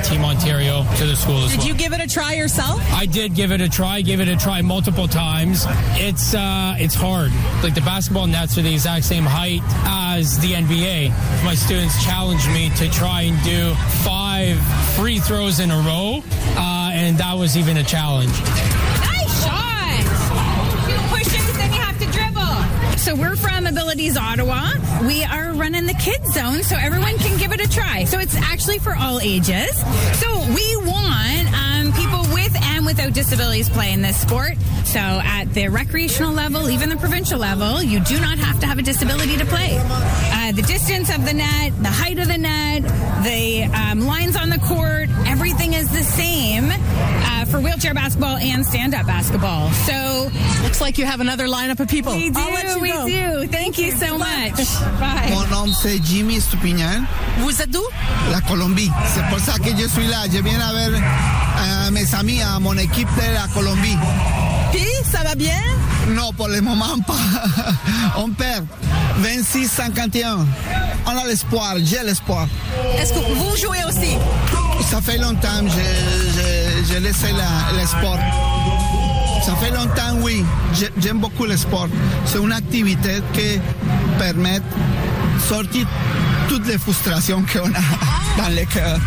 Team Ontario to the school as well. Did you give it a try yourself? I did give it a try multiple times. It's hard. Like the basketball nets are the exact same height as the NBA. My students challenged me to try and do 5 free throws in a row, and that was even a challenge. Nice shot! Push then you have to dribble. So we're from Abilities Ottawa. We are running the kids zone, so everyone can give it a try. So it's actually for all ages. So we want people with and without disabilities play in this sport. So at the recreational level, even the provincial level, you do not have to have a disability to play. The distance of the net, the height of the net, the lines on the court, everything is the same for wheelchair basketball and stand-up basketball. So looks like you have another lineup of people. We do. Thank you so much. Bye. Mon nom c'est Jimmy Stupignan. Vous êtes d'où? La Colombie. C'est pour ça que je suis là. Je viens à ver a mes amis, à mon équipe de la Colombie. Puis, ça va bien? Non, pour le moment pas. On perd 26-51. On a l'espoir, j'ai l'espoir. Est-ce que vous jouez aussi? Ça fait longtemps que j'ai laissé le sport. Ça fait longtemps, oui. J'aime beaucoup le sport. C'est une activité qui permet de sortir toutes les frustrations qu'on a dans le cœur.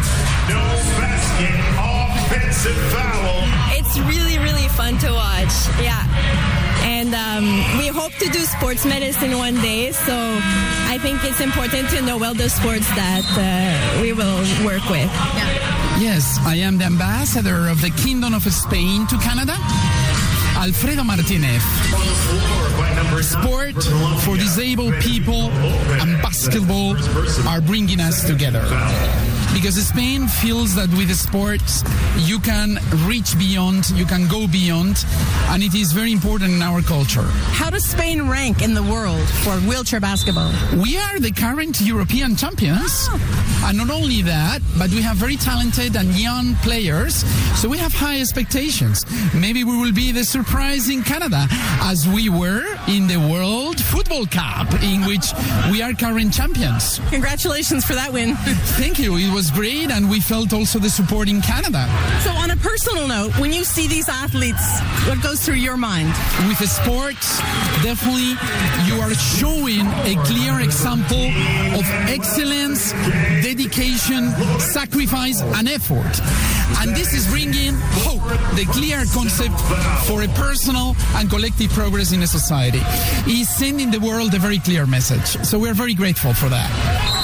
It's really, really fun to watch. Yeah. And we hope to do sports medicine one day, so I think it's important to know well the sports that we will work with. Yeah. Yes, I am the ambassador of the Kingdom of Spain to Canada, Alfredo Martinez. Sport for disabled people and basketball are bringing us together. Because Spain feels that with sports you can reach beyond, you can go beyond, and it is very important in our culture. How does Spain rank in the world for wheelchair basketball? We are the current European champions. And not only that, but we have very talented and young players, so we have high expectations. Maybe we will be the surprise in Canada, as we were in the World Football Cup, in which we are current champions. Congratulations for that win. Thank you. It was great, and we felt also the support in Canada. So on a personal note, when you see these athletes, what goes through your mind? With the sports, definitely you are showing a clear example of excellence, dedication, sacrifice, and effort. And this is bringing hope, the clear concept for a personal and collective progress in a society. It's sending the world a very clear message. So we're very grateful for that.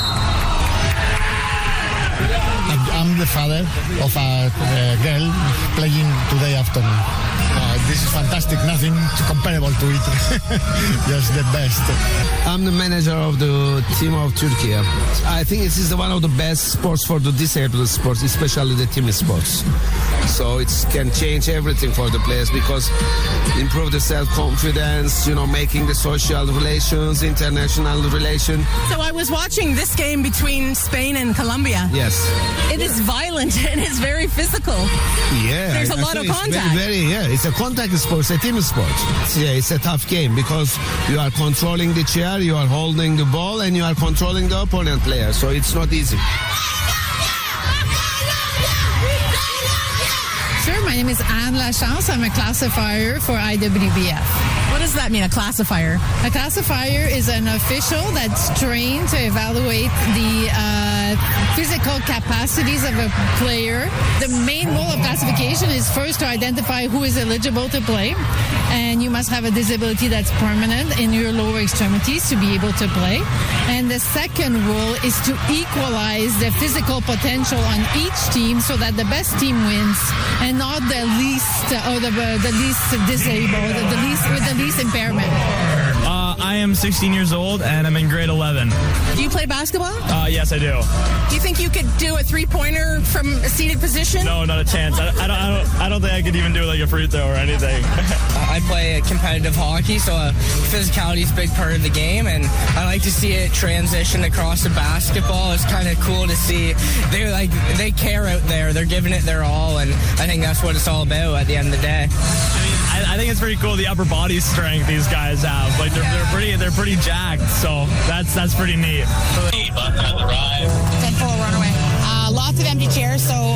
I'm the father of a girl playing today afternoon. This is fantastic, nothing comparable to it. Just the best. I'm the manager of the team of Turkey. I think this is one of the best sports for the disabled sports, especially the team sports. So it can change everything for the players because improve the self-confidence, making the social relations, international relations. So I was watching this game between Spain and Colombia. Yes. It is violent and it's very physical. Yeah. There's a lot of contact. It's a contact sport, it's a team sport. It's a tough game because you are controlling the chair, you are holding the ball, and you are controlling the opponent player. So it's not easy. Sure, my name is Anne Lachance. I'm a classifier for IWBF. What does that mean, a classifier? A classifier is an official that's trained to evaluate the physical capacities of a player. The main role of classification is first to identify who is eligible to play, and you must have a disability that's permanent in your lower extremities to be able to play. And the second role is to equalize the physical potential on each team so that the best team wins and not the least or the least disabled, the least with the least impairment. I am 16 years old and I'm in grade 11. Do you play basketball? Yes, I do. Do you think you could do a three-pointer from a seated position? No, not a chance. I don't think I could even do like a free throw or anything. I play competitive hockey, so physicality is a big part of the game, and I like to see it transition across to basketball. It's kind of cool to see they care out there. They're giving it their all, and I think that's what it's all about at the end of the day. I think it's pretty cool the upper body strength these guys have. Like they're pretty jacked, so that's pretty neat. 10-4 runaway. Lots of empty chairs, so